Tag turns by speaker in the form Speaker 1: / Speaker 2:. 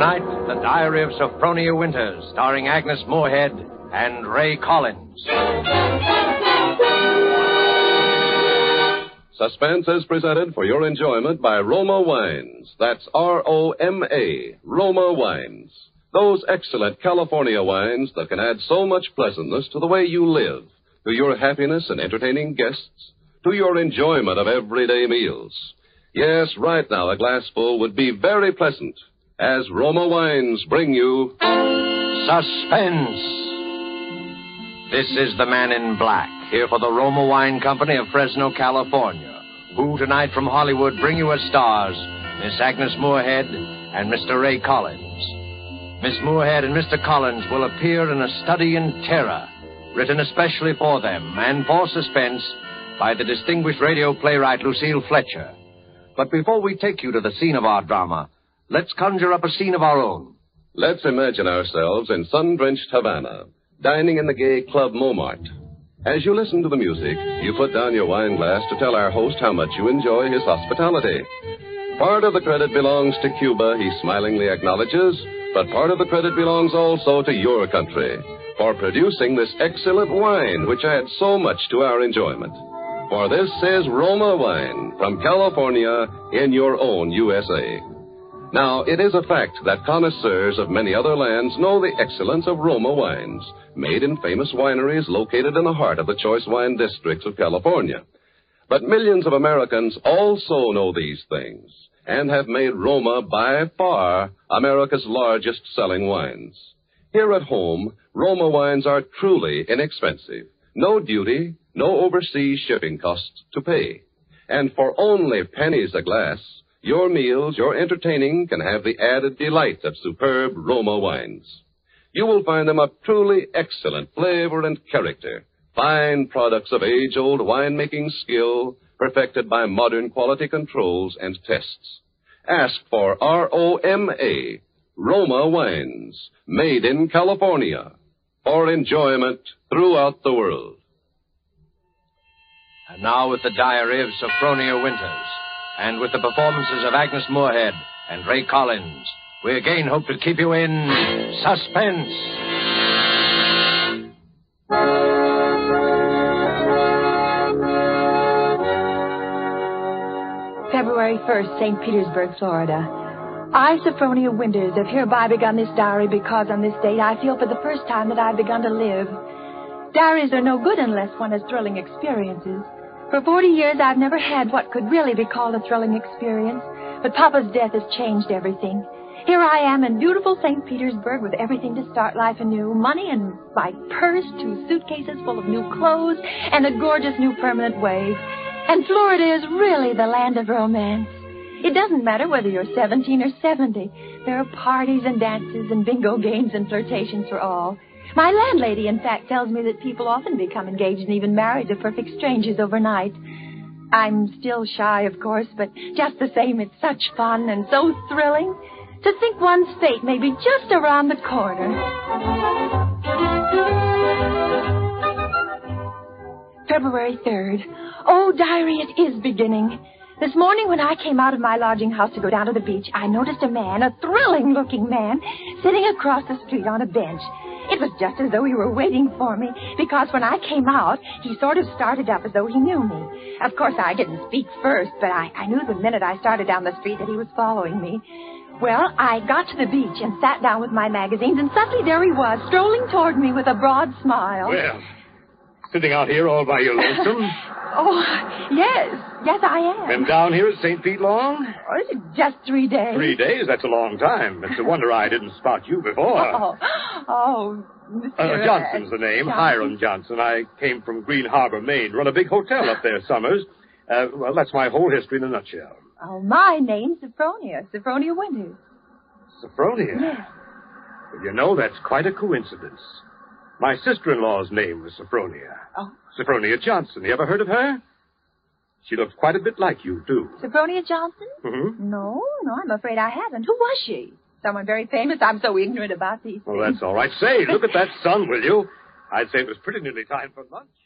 Speaker 1: Tonight, The Diary of Sophronia Winters, starring Agnes Moorehead and Ray Collins.
Speaker 2: Suspense is presented for your enjoyment by Roma Wines. That's R-O-M-A, Roma Wines. Those excellent California wines that can add so much pleasantness to the way you live, to your happiness in entertaining guests, to your enjoyment of everyday meals. Yes, right now a glassful would be very pleasant, as Roma Wines bring you
Speaker 1: Suspense. This is the Man in Black, here for the Roma Wine Company of Fresno, California, who tonight from Hollywood bring you as stars Miss Agnes Moorehead and Mr. Ray Collins. Miss Moorehead and Mr. Collins will appear in A Study in Terror, written especially for them and for suspense by the distinguished radio playwright Lucille Fletcher. But before we take you to the scene of our drama, let's conjure up a scene of our own.
Speaker 2: Let's imagine ourselves in sun-drenched Havana, dining in the gay Club Montmartre. As you listen to the music, you put down your wine glass to tell our host how much you enjoy his hospitality. Part of the credit belongs to Cuba, he smilingly acknowledges, but part of the credit belongs also to your country for producing this excellent wine which adds so much to our enjoyment. For this is Roma Wine from California in your own USA. Now, it is a fact that connoisseurs of many other lands know the excellence of Roma wines, made in famous wineries located in the heart of the choice wine districts of California. But millions of Americans also know these things and have made Roma by far America's largest selling wines. Here at home, Roma wines are truly inexpensive. No duty, no overseas shipping costs to pay. And for only pennies a glass, your meals, your entertaining can have the added delight of superb Roma wines. You will find them of truly excellent flavor and character, fine products of age-old winemaking skill, perfected by modern quality controls and tests. Ask for R-O-M-A, Roma Wines, made in California, for enjoyment throughout the world.
Speaker 1: And now with the Diary of Sophronia Winters, and with the performances of Agnes Moorehead and Ray Collins, we again hope to keep you in suspense.
Speaker 3: February 1st, St. Petersburg, Florida. I, Sophronia Winters, have hereby begun this diary because on this date I feel for the first time that I've begun to live. Diaries are no good unless one has thrilling experiences. For 40 years, I've never had what could really be called a thrilling experience, but Papa's death has changed everything. Here I am in beautiful St. Petersburg with everything to start life anew, money in my purse, 2 suitcases full of new clothes, and a gorgeous new permanent wave. And Florida is really the land of romance. It doesn't matter whether you're 17 or 70. There are parties and dances and bingo games and flirtations for all. My landlady, in fact, tells me that people often become engaged and even married to perfect strangers overnight. I'm still shy, of course, but just the same, it's such fun and so thrilling to think one's fate may be just around the corner. February 3rd. Oh, diary, it is beginning. This morning when I came out of my lodging house to go down to the beach, I noticed a man, a thrilling-looking man, sitting across the street on a bench. It was just as though he were waiting for me, because when I came out, he sort of started up as though he knew me. Of course, I didn't speak first, but I knew the minute I started down the street that he was following me. Well, I got to the beach and sat down with my magazines, and suddenly there he was, strolling toward me with a broad smile.
Speaker 4: Well, sitting out here all by your lonesome?
Speaker 3: Oh, yes, I am.
Speaker 4: Been down here at St. Pete long?
Speaker 3: Oh, just 3 days.
Speaker 4: 3 days? That's a long time. It's a wonder I didn't spot you before.
Speaker 3: Mr.
Speaker 4: Johnson's the name,
Speaker 3: Johnson.
Speaker 4: Hiram Johnson. I came from Green Harbor, Maine. Run a big hotel up there summers. Well, that's my whole history in a nutshell.
Speaker 3: Oh, my name's Sophronia Winters.
Speaker 4: Sophronia?
Speaker 3: Yes.
Speaker 4: Well, you know, that's quite a coincidence. My sister-in-law's name was Sophronia.
Speaker 3: Oh.
Speaker 4: Sophronia Johnson. You ever heard of her? She looks quite a bit like you, too.
Speaker 3: Sophronia Johnson?
Speaker 4: Mm-hmm.
Speaker 3: No, I'm afraid I haven't. Who was she? Someone very famous? I'm so ignorant about these things.
Speaker 4: Well, that's all right. Say, look at that sun, will you? I'd say it was pretty nearly time for lunch.